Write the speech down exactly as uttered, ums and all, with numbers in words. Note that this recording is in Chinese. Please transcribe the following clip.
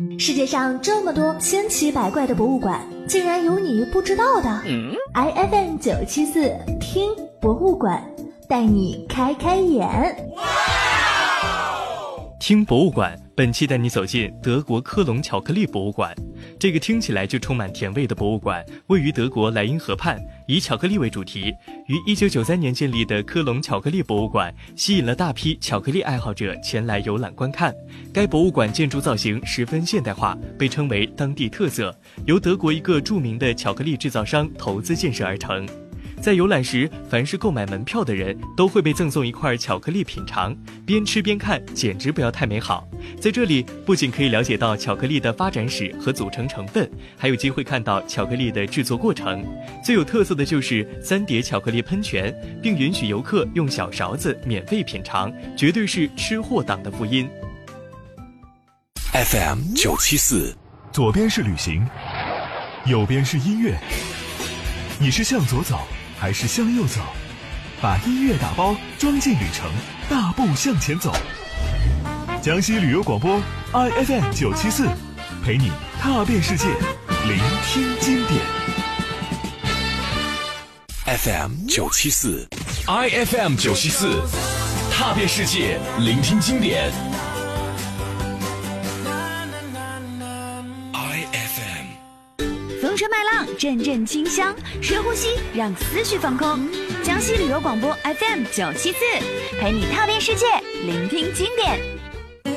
世界上这么多千奇百怪的博物馆，竟然有你不知道的。嗯、I F M 九七四听博物馆，带你开开眼。 听博物馆，本期带你走进德国科隆巧克力博物馆。这个听起来就充满甜味的博物馆位于德国莱茵河畔，以巧克力为主题。于一九九三年建立的科隆巧克力博物馆吸引了大批巧克力爱好者前来游览观看。该博物馆建筑造型十分现代化，被称为当地特色，由德国一个著名的巧克力制造商投资建设而成。在游览时，凡是购买门票的人都会被赠送一块巧克力品尝，边吃边看，简直不要太美好。在这里，不仅可以了解到巧克力的发展史和组成成分，还有机会看到巧克力的制作过程。最有特色的就是三碟巧克力喷泉，并允许游客用小勺子免费品尝，绝对是吃货党的福音。 F M 九七四， 左边是旅行，右边是音乐，你是向左走还是向右走？把音乐打包装进旅程，大步向前走。江西旅游广播 I F M 九七四，陪你踏遍世界，聆听经典。 F M 九七四 I F M 九七四，踏遍世界，聆听经典。 风车麦浪，阵阵清香，深呼吸，让思绪放空。江西旅游广播 F M 九七四，陪你踏遍世界，聆听经典。